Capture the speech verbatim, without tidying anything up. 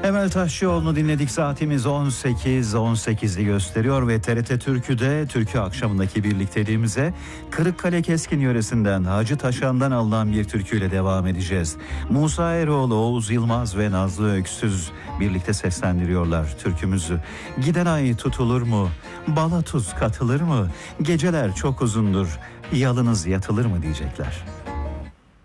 Emel Taşçıoğlu'nu dinledik. Saatimiz on sekiz on sekizi gösteriyor ve T R T Türkü'de Türkü akşamındaki birlikteliğimize Kırıkkale Keskin yöresinden Hacı Taşan'dan alınan bir türküyle devam edeceğiz. Musa Eroğlu, Oğuz Yılmaz ve Nazlı Öksüz birlikte seslendiriyorlar türkümüzü. Giden ay tutulur mu? Bala tuz katılır mı? Geceler çok uzundur. Yalınız yatılır mı diyecekler.